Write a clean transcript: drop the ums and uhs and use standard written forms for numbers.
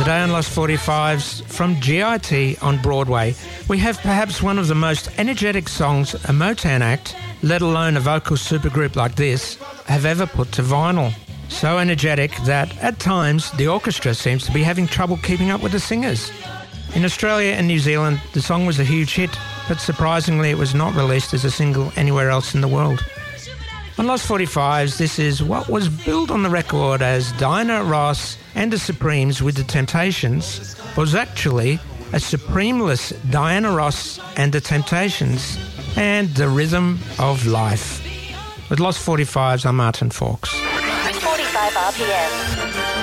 Today on Lost 45s, from GIT on Broadway, we have perhaps one of the most energetic songs a Motown act, let alone a vocal supergroup like this, have ever put to vinyl. So energetic that, at times, the orchestra seems to be having trouble keeping up with the singers. In Australia and New Zealand, the song was a huge hit, but surprisingly it was not released as a single anywhere else in the world. On Lost 45s, this is what was billed on the record as Diana Ross and the Supremes with the Temptations, was actually a Supremeless Diana Ross and the Temptations and the Rhythm of Life. With Lost 45s, I'm Martin Fawkes. 45 RPM.